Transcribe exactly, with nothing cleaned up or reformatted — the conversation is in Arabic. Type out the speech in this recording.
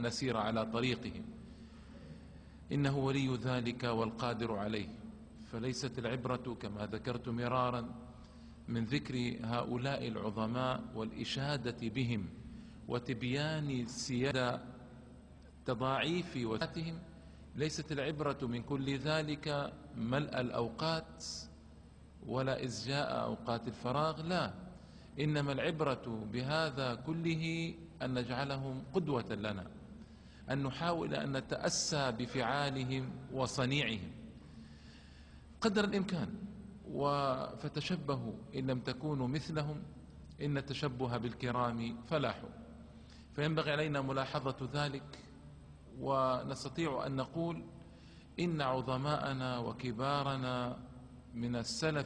نسير على طريقهم، إنه ولي ذلك والقادر عليه. فليست العبرة كما ذكرت مرارا من ذكر هؤلاء العظماء والإشادة بهم وتبيان سيادة تضاعيف وفاتهم، ليست العبرة من كل ذلك ملء الأوقات ولا إزجاء أوقات الفراغ، لا، إنما العبرة بهذا كله أن نجعلهم قدوة لنا، أن نحاول أن نتأسى بفعالهم وصنيعهم قدر الإمكان. فتشبهوا إن لم تكونوا مثلهم إن التشبه بالكرام فلاح. فينبغي علينا ملاحظة ذلك، ونستطيع أن نقول إن عظماءنا وكبارنا من السلف